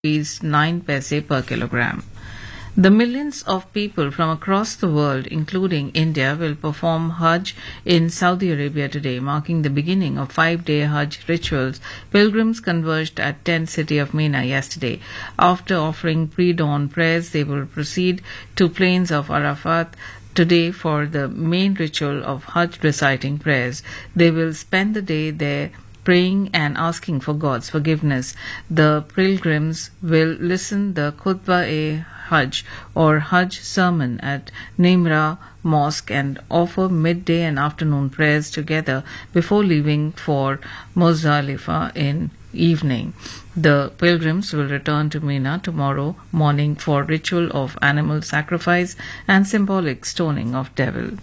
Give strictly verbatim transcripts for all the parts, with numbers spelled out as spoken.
increased nine paise per kilogram. The millions of people from across the world, including India, will perform Hajj in Saudi Arabia today, marking the beginning of five-day Hajj rituals. Pilgrims converged at tent city of Mina yesterday. After offering pre-dawn prayers, they will proceed to plains of Arafat today for the main ritual of Hajj reciting prayers. They will spend the day there praying and asking for God's forgiveness. The pilgrims will listen the Khutbah-e Hajj or Hajj sermon at Nimra Mosque and offer midday and afternoon prayers together before leaving for Muzdalifah in evening. The pilgrims will return to Mina tomorrow morning for ritual of animal sacrifice and symbolic stoning of devil.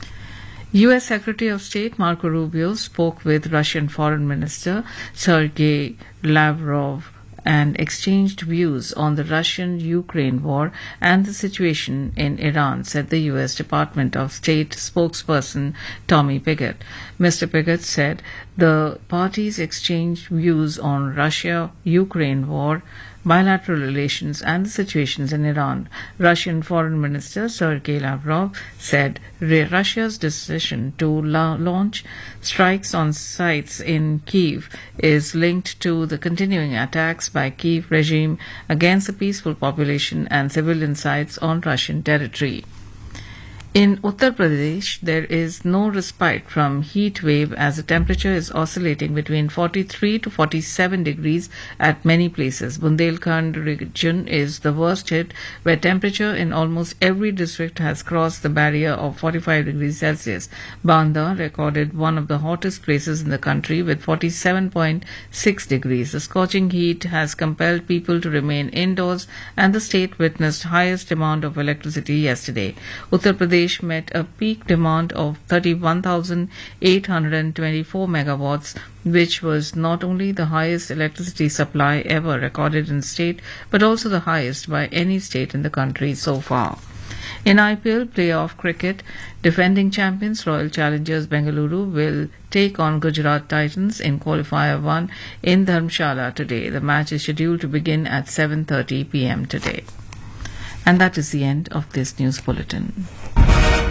U S Secretary of State Marco Rubio spoke with Russian Foreign Minister Sergei Lavrov and exchanged views on the Russian-Ukraine war and the situation in Iran, said the U S Department of State spokesperson Tommy Pigott. Mister Pigott said the parties exchanged views on Russia-Ukraine war, bilateral relations and the situations in Iran. Russian Foreign Minister Sergei Lavrov said Russia's decision to la- launch strikes on sites in Kyiv is linked to the continuing attacks by Kyiv regime against the peaceful population and civilian sites on Russian territory. In Uttar Pradesh, there is no respite from heat wave as the temperature is oscillating between forty-three to forty-seven degrees at many places. Bundelkhand region is the worst hit, where temperature in almost every district has crossed the barrier of forty-five degrees Celsius. Banda recorded one of the hottest places in the country with forty-seven point six degrees. The scorching heat has compelled people to remain indoors, and the state witnessed highest demand of electricity yesterday. Uttar Pradesh met a peak demand of thirty-one thousand eight hundred twenty-four megawatts, which was not only the highest electricity supply ever recorded in the state, but also the highest by any state in the country so far. In I P L playoff cricket, defending champions Royal Challengers Bengaluru will take on Gujarat Titans in qualifier one in Dharamshala today. The match is scheduled to begin at seven thirty p.m. today. And that is the end of this news bulletin.